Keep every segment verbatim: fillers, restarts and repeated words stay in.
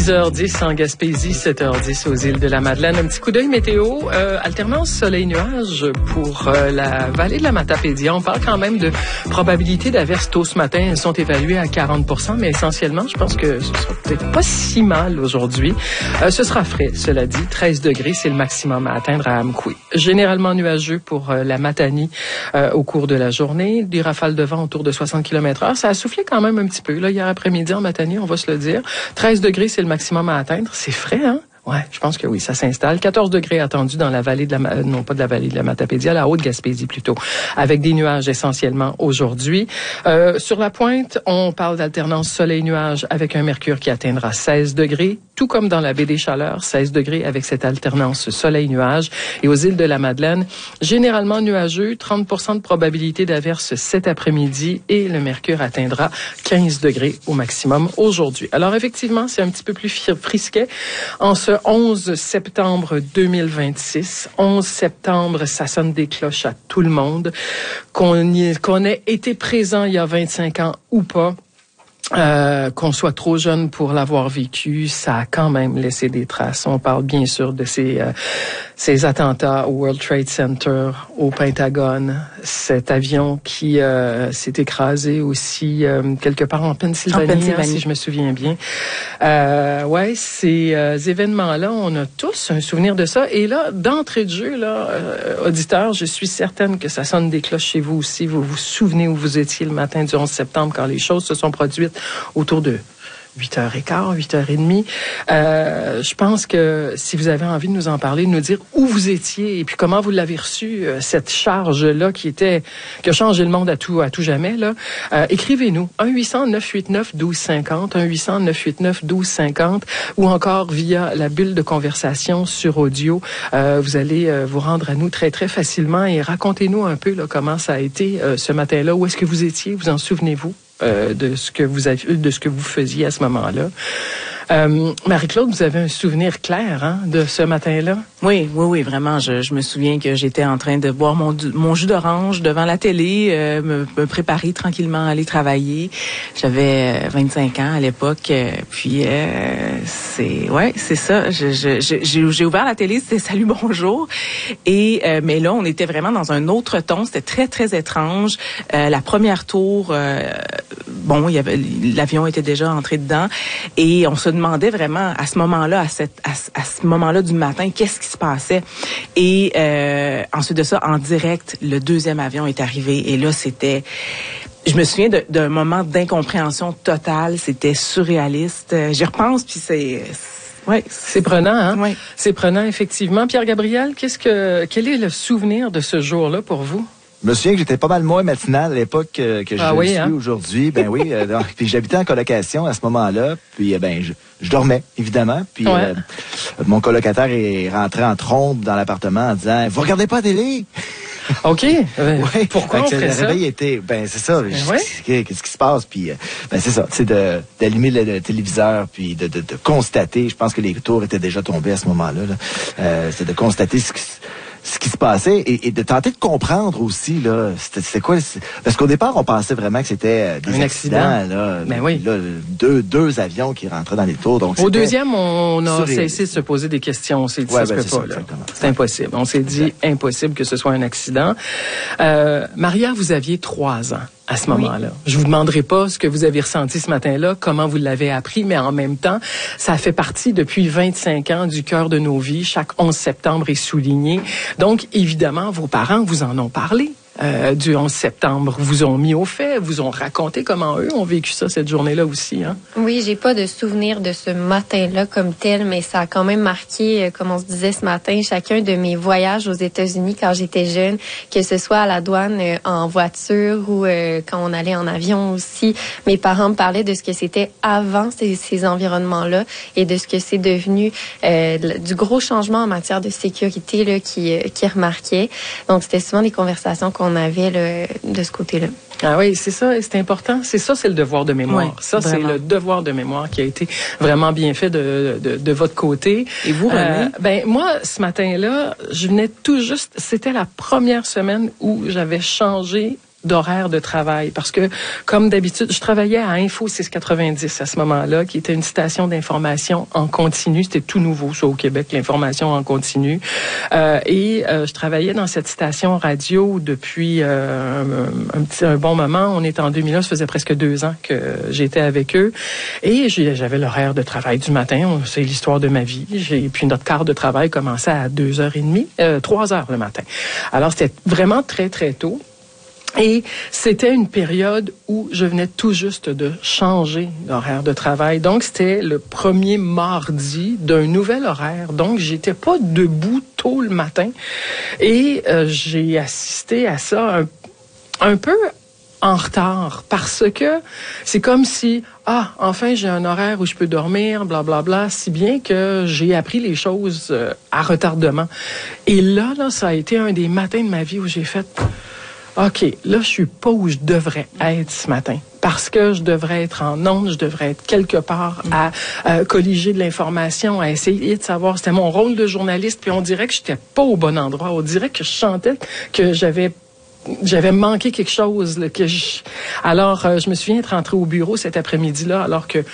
six heures dix en Gaspésie, sept heures dix aux îles de la Madeleine. Un petit coup d'œil météo, euh, alternance soleil-nuage pour euh, la vallée de la Matapédia. On parle quand même de probabilité d'averses tôt ce matin. Elles sont évaluées à quarante pour cent, mais essentiellement, je pense que ce sera peut-être pas si mal aujourd'hui. Euh, ce sera frais, cela dit. treize degrés, c'est le maximum à atteindre à Amqui. Généralement nuageux pour euh, la Matanie euh, au cours de la journée. Des rafales de vent autour de soixante kilomètres heure. Ça a soufflé quand même un petit peu. Là, hier après-midi en Matanie, on va se le dire. treize degrés, c'est le maximum à atteindre. C'est frais, hein? Ouais, je pense que oui, ça s'installe. quatorze degrés attendus dans la vallée de la, euh, non pas de la vallée de la Matapédia, la Haute-Gaspésie plutôt, avec des nuages essentiellement aujourd'hui. Euh, sur la pointe, on parle d'alternance soleil-nuage avec un mercure qui atteindra seize degrés, tout comme dans la baie des Chaleurs, seize degrés avec cette alternance soleil-nuage. Et aux îles de la Madeleine, généralement nuageux, trente pour cent de probabilité d'averse cet après-midi et le mercure atteindra quinze degrés au maximum aujourd'hui. Alors effectivement, c'est un petit peu plus frisquet en ce onze septembre deux mille vingt-six. onze septembre, ça sonne des cloches à tout le monde. Qu'on y, qu'on ait été présent il y a vingt-cinq ans ou pas, Euh, qu'on soit trop jeune pour l'avoir vécu, ça a quand même laissé des traces. On parle bien sûr de ces euh, ces attentats au World Trade Center, au Pentagone, cet avion qui euh, s'est écrasé aussi euh, quelque part en Pennsylvanie, en Pennsylvanie. Hein, si je me souviens bien. Euh, ouais, ces euh, événements-là, on a tous un souvenir de ça. Et là, d'entrée de jeu, là, euh, auditeurs, je suis certaine que ça sonne des cloches chez vous aussi. Vous vous souvenez où vous étiez le matin du onze septembre quand les choses se sont produites autour de huit heures quinze, huit heures trente. Euh, je pense que si vous avez envie de nous en parler, de nous dire où vous étiez et puis comment vous l'avez reçu, euh, cette charge-là qui était, qui a changé le monde à tout, à tout jamais, là, euh, écrivez-nous. un huit cents neuf huit neuf douze cinquante, un huit cents neuf huit neuf douze cinquante ou encore via la bulle de conversation sur audio. Euh, vous allez euh, vous rendre à nous très, très facilement et racontez-nous un peu là, comment ça a été euh, ce matin-là. Où est-ce que vous étiez? Vous en souvenez-vous? Euh, de ce que vous avez, de ce que vous faisiez à ce moment-là. Euh, Marie-Claude, vous avez un souvenir clair hein, de ce matin-là? Oui, oui, oui, vraiment. Je, je me souviens que j'étais en train de boire mon, mon jus d'orange devant la télé, euh, me, me préparer tranquillement à aller travailler. J'avais vingt-cinq ans à l'époque, euh, puis euh, c'est, ouais, c'est ça. Je, je, je, j'ai, j'ai ouvert la télé, c'était Salut Bonjour, et euh, mais là, on était vraiment dans un autre ton. C'était très, très étrange. Euh, la première tour, euh, bon, il y avait l'avion était déjà entré dedans, et on se demandait vraiment à ce moment-là, à, cette, à, à ce moment-là du matin, qu'est-ce qui se passait. Et euh, ensuite de ça, en direct, le deuxième avion est arrivé. Et là, c'était... Je me souviens de, d'un moment d'incompréhension totale. C'était surréaliste. J'y repense, puis c'est... Oui, c'est prenant, hein? Oui. C'est prenant, effectivement. Pierre-Gabriel, qu'est-ce que, quel est le souvenir de ce jour-là pour vous? Je me souviens que j'étais pas mal moins matinal à l'époque que, que ah je oui, suis hein? aujourd'hui. Ben oui, euh, donc, puis j'habitais en colocation à ce moment-là. Puis ben je, je dormais évidemment. Puis ouais. euh, mon colocataire est rentré en trombe dans l'appartement en disant "Vous regardez pas la télé." OK. Euh, ouais. Pourquoi on ferait le ça? Le réveil était, ben c'est ça. Ben je, ouais. Qu'est-ce qui se passe? Puis euh, ben c'est ça. C'est de d'allumer le, le téléviseur puis de, de, de constater. Je pense que les tours étaient déjà tombés à ce moment-là. Là. Euh, c'est de constater ce qui ce qui se passait et, et de tenter de comprendre aussi là c'était, c'était quoi c'est, parce qu'au départ on pensait vraiment que c'était des un accidents accident. là, ben oui. là deux deux avions qui rentraient dans les tours donc au deuxième on a surréaliste. Cessé de se poser des questions, on s'est dit ouais, ça ben, se c'est peut ça, pas là. C'est impossible, on s'est dit exact. Impossible que ce soit un accident. euh, Maria, vous aviez trois ans à ce moment-là. Oui. Je vous demanderai pas ce que vous avez ressenti ce matin-là, comment vous l'avez appris, mais en même temps, ça fait partie depuis vingt-cinq ans du cœur de nos vies. Chaque onze septembre est souligné. Donc, évidemment, vos parents vous en ont parlé. Euh, du onze septembre, vous ont mis au fait, vous ont raconté comment eux ont vécu ça cette journée-là aussi, hein? Oui, j'ai pas de souvenir de ce matin-là comme tel, mais ça a quand même marqué, comme on se disait ce matin, chacun de mes voyages aux États-Unis quand j'étais jeune, que ce soit à la douane euh, en voiture ou euh, quand on allait en avion aussi. Mes parents me parlaient de ce que c'était avant ces, ces environnements-là et de ce que c'est devenu euh, du gros changement en matière de sécurité là, qui, euh, qui remarquait. Donc, c'était souvent des conversations qu'on on avait là, de ce côté-là. Ah oui, c'est ça, c'est important. C'est ça, c'est le devoir de mémoire. Oui, ça, vraiment. C'est le devoir de mémoire qui a été vraiment bien fait de, de, de votre côté. Et vous, René? Euh, ben moi, ce matin-là, je venais tout juste, c'était la première semaine où j'avais changé d'horaire de travail parce que, comme d'habitude, je travaillais à Info six cent quatre-vingt-dix à ce moment-là, qui était une station d'information en continu. C'était tout nouveau, ça, au Québec, l'information en continu. Euh, et euh, je travaillais dans cette station radio depuis euh, un, un petit un bon moment. On est en deux mille un, ça faisait presque deux ans que j'étais avec eux. Et j'avais l'horaire de travail du matin. C'est l'histoire de ma vie. Et puis notre quart de travail commençait à deux heures trente, euh, trois heures le matin. Alors, c'était vraiment très, très tôt. Et c'était une période où je venais tout juste de changer d'horaire de travail. Donc, c'était le premier mardi d'un nouvel horaire. Donc, j'étais pas debout tôt le matin. Et euh, j'ai assisté à ça un, un peu en retard parce que c'est comme si, ah, enfin, j'ai un horaire où je peux dormir, blablabla, bla, bla, si bien que j'ai appris les choses euh, à retardement. Et là, là, ça a été un des matins de ma vie où j'ai fait... OK, là, je suis pas où je devrais être ce matin. Parce que je devrais être en ondes, je devrais être quelque part à, à colliger de l'information, à essayer de savoir. C'était mon rôle de journaliste, puis on dirait que j'étais pas au bon endroit. On dirait que je chantais que j'avais j'avais manqué quelque chose. Là, que je... Alors, euh, je me souviens être rentrée au bureau cet après-midi-là, alors que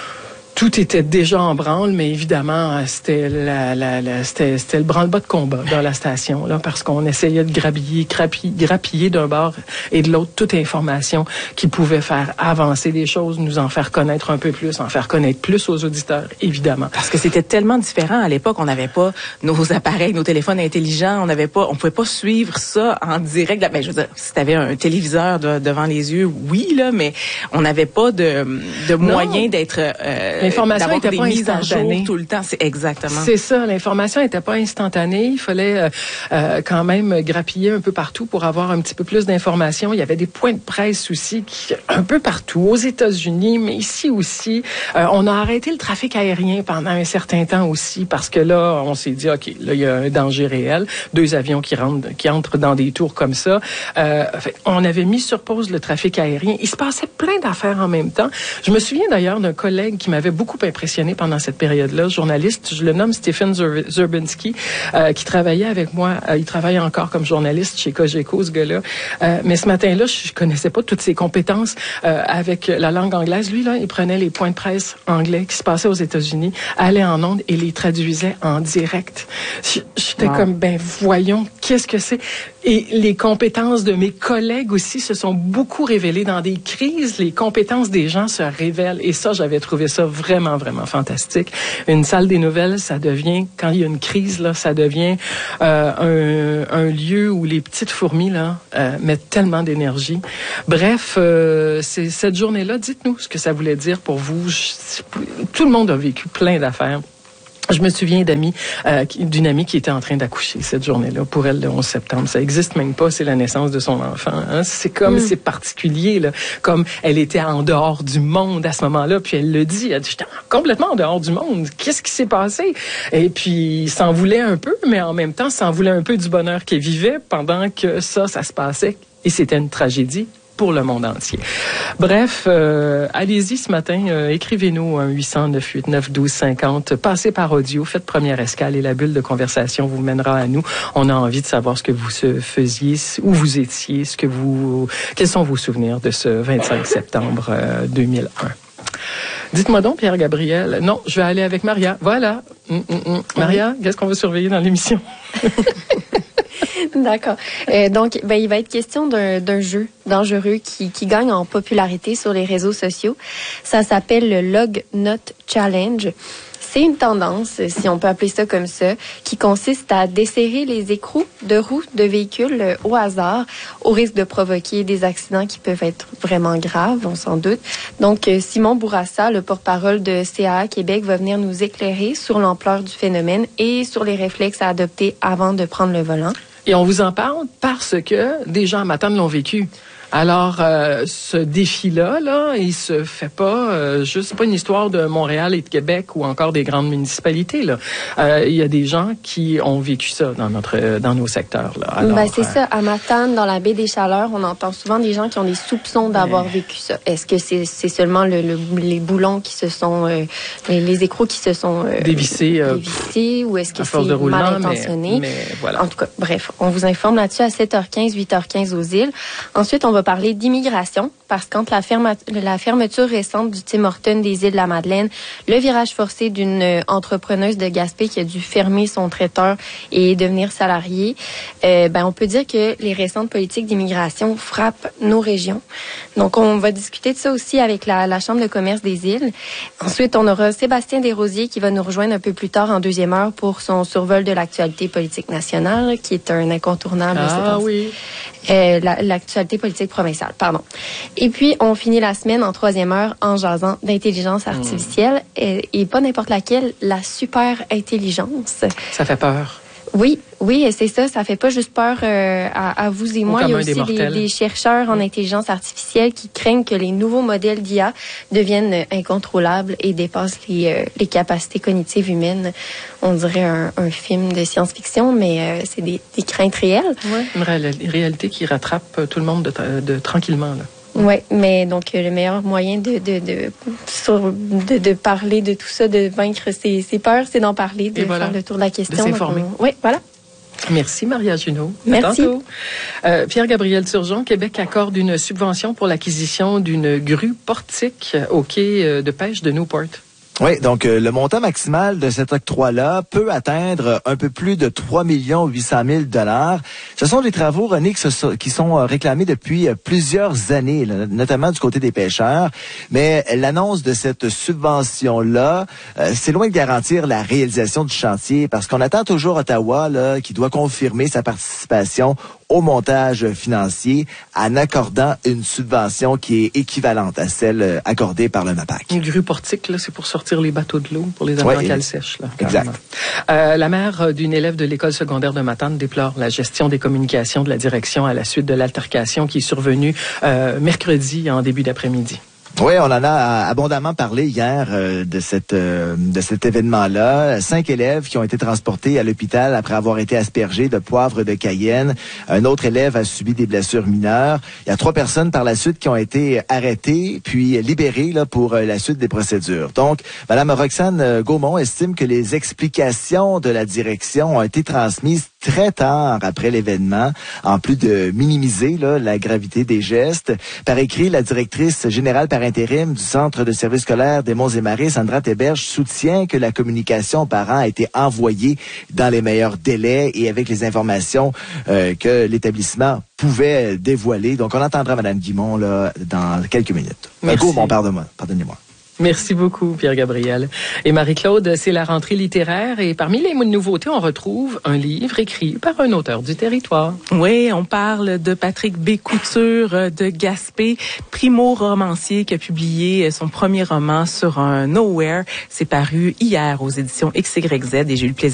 tout était déjà en branle, mais évidemment, c'était la, la, la, c'était, c'était le branle-bas de combat dans la station, là, parce qu'on essayait de grappiller, grappiller, grappiller d'un bord et de l'autre toute information qui pouvait faire avancer les choses, nous en faire connaître un peu plus, en faire connaître plus aux auditeurs, évidemment. Parce que c'était tellement différent à l'époque. On n'avait pas nos appareils, nos téléphones intelligents. On n'avait pas, on pouvait pas suivre ça en direct. Mais je veux dire, si t'avais un téléviseur de, devant les yeux, oui, là, mais on n'avait pas de, de moyen d'être, euh, l'information n'était pas instantanée tout le temps. C'est exactement. C'est ça. L'information n'était pas instantanée. Il fallait euh, euh, quand même grappiller un peu partout pour avoir un petit peu plus d'informations. Il y avait des points de presse aussi qui, un peu partout, aux États-Unis, mais ici aussi. Euh, on a arrêté le trafic aérien pendant un certain temps aussi parce que là, on s'est dit, OK, là, il y a un danger réel. Deux avions qui rentrent, qui entrent dans des tours comme ça. Euh, on avait mis sur pause le trafic aérien. Il se passait plein d'affaires en même temps. Je me souviens d'ailleurs d'un collègue qui m'avait beaucoup impressionné pendant cette période-là, journaliste, je le nomme Stephen Zurbinski, euh, qui travaillait avec moi, euh, il travaille encore comme journaliste chez Cogeco, ce gars-là, euh, mais ce matin-là, je connaissais pas toutes ses compétences euh, avec la langue anglaise. Lui, là, il prenait les points de presse anglais qui se passaient aux États-Unis, allait en ondes et les traduisait en direct. J'étais wow. comme, ben voyons, qu'est-ce que c'est? Et les compétences de mes collègues aussi se sont beaucoup révélées dans des crises. Les compétences des gens se révèlent. Et ça, j'avais trouvé ça vraiment, vraiment fantastique. Une salle des nouvelles, ça devient, quand il y a une crise, là, ça devient euh, un, un lieu où les petites fourmis là euh, mettent tellement d'énergie. Bref, euh, c'est cette journée-là, dites-nous ce que ça voulait dire pour vous. Je, tout le monde a vécu plein d'affaires. Je me souviens d'amis, euh, d'une amie qui était en train d'accoucher cette journée-là. Pour elle, le onze septembre, ça existe même pas. C'est la naissance de son enfant. Hein. C'est comme, mm. c'est particulier, là. Comme elle était en dehors du monde à ce moment-là. Puis elle le dit, elle dit, j'étais complètement en dehors du monde. Qu'est-ce qui s'est passé? Et puis, s'en voulait un peu, mais en même temps, s'en voulait un peu du bonheur qu'elle vivait pendant que ça, ça se passait. Et c'était une tragédie pour le monde entier. Bref, euh, allez-y ce matin, euh, écrivez-nous un huit cents, neuf huit neuf, douze cinquante, passez par audio, faites première escale et la bulle de conversation vous mènera à nous. On a envie de savoir ce que vous faisiez, où vous étiez, ce que vous, quels sont vos souvenirs de ce vingt-cinq septembre euh, deux mille un. Dites-moi donc, Pierre-Gabriel. Non, je vais aller avec Maria. Voilà. Mm, mm, mm. Maria, qu'est-ce qu'on va surveiller dans l'émission? D'accord. Euh, donc, ben, il va être question d'un, d'un jeu dangereux qui, qui gagne en popularité sur les réseaux sociaux. Ça s'appelle le Log Note Challenge. C'est une tendance, si on peut appeler ça comme ça, qui consiste à desserrer les écrous de roues de véhicules euh, au hasard, au risque de provoquer des accidents qui peuvent être vraiment graves, on s'en doute. Donc, euh, Simon Bourassa, le porte-parole de C A A Québec, va venir nous éclairer sur l'ampleur du phénomène et sur les réflexes à adopter avant de prendre le volant. Et on vous en parle parce que des gens à Matane l'ont vécu. Alors, euh, ce défi-là, là, il se fait pas euh, juste, c'est pas une histoire de Montréal et de Québec ou encore des grandes municipalités, là. Euh, il y a des gens qui ont vécu ça dans notre, dans nos secteurs, là. Alors, ben, c'est euh, ça. À Matane, dans la baie des Chaleurs, on entend souvent des gens qui ont des soupçons d'avoir mais... vécu ça. Est-ce que c'est, c'est seulement le, le, les boulons qui se sont, euh, les, les écrous qui se sont euh, dévissés, euh, dévissés ou est-ce que c'est roulement, mal intentionné? Mais, mais voilà. En tout cas, bref, on vous informe là-dessus à sept heures quinze, huit heures quinze aux îles. Ensuite, on va va parler d'immigration parce qu'entre la, ferma- la fermeture récente du Tim Hortons des îles de la Madeleine, le virage forcé d'une entrepreneuse de Gaspé qui a dû fermer son traiteur et devenir salariée, euh, ben on peut dire que les récentes politiques d'immigration frappent nos régions. Donc, on va discuter de ça aussi avec la, la Chambre de commerce des îles. Ensuite, on aura Sébastien Desrosiers qui va nous rejoindre un peu plus tard en deuxième heure pour son survol de l'actualité politique nationale, qui est un incontournable. Ah oui. Euh, la, l'actualité politique provinciale, pardon. Et puis, on finit la semaine en troisième heure en jasant d'intelligence artificielle mmh. et, et pas n'importe laquelle, la super intelligence. Ça fait peur. Oui, oui, c'est ça. Ça fait pas juste peur euh, à, à vous et moi. Il y a aussi des, des, des chercheurs en intelligence artificielle qui craignent que les nouveaux modèles d'I A deviennent incontrôlables et dépassent les, euh, les capacités cognitives humaines. On dirait un, un film de science-fiction, mais euh, c'est des, des craintes réelles. Oui, une, ré- une réalité qui rattrape tout le monde de, tra- de tranquillement, là. Oui, mais donc le meilleur moyen de de de, sur, de de parler de tout ça, de vaincre ses, ses peurs, c'est d'en parler, de voilà. faire le tour de la question. De s'informer. On... Oui, voilà. Merci, Maria Junot. Merci. À tantôt. Euh, Pierre-Gabriel Turgeon, Québec accorde une subvention pour l'acquisition d'une grue portique au quai de pêche de Newport. Oui, donc euh, le montant maximal de cet octroi-là peut atteindre un peu plus de trois millions huit cent mille dollars. Ce sont des travaux, René, qui sont réclamés depuis plusieurs années, là, notamment du côté des pêcheurs. Mais l'annonce de cette subvention-là, euh, c'est loin de garantir la réalisation du chantier parce qu'on attend toujours Ottawa là, qui doit confirmer sa participation au montage financier en accordant une subvention qui est équivalente à celle accordée par le MAPAC. Une grue portique, là, c'est pour sortir les bateaux de l'eau, pour les amener en cale sèche. Là, exact. Euh, la mère d'une élève de l'école secondaire de Matane déplore la gestion des communications de la direction à la suite de l'altercation qui est survenue euh, mercredi en début d'après-midi. Oui, on en a abondamment parlé hier euh, de cette euh, de cet événement-là. Cinq élèves qui ont été transportés à l'hôpital après avoir été aspergés de poivre de Cayenne. Un autre élève a subi des blessures mineures. Il y a trois personnes par la suite qui ont été arrêtées puis libérées là pour euh, la suite des procédures. Donc, Madame Roxane Gaumont estime que les explications de la direction ont été transmises très tard après l'événement, en plus de minimiser là, la gravité des gestes. Par écrit, la directrice générale par intérim du Centre de services scolaires des Monts-et-Marais, Sandra Théberge, soutient que la communication aux parents a été envoyée dans les meilleurs délais et avec les informations euh, que l'établissement pouvait dévoiler. Donc, on entendra Mme Guimont là, dans quelques minutes. Merci. Mon pardonnez-moi. pardonnez-moi. Merci beaucoup, Pierre-Gabriel. Et Marie-Claude, c'est la rentrée littéraire et parmi les nouveautés, on retrouve un livre écrit par un auteur du territoire. Oui, on parle de Patrick B. Couture de Gaspé, primo-romancier qui a publié son premier roman sur un nowhere. C'est paru hier aux éditions X Y Z et j'ai eu le plaisir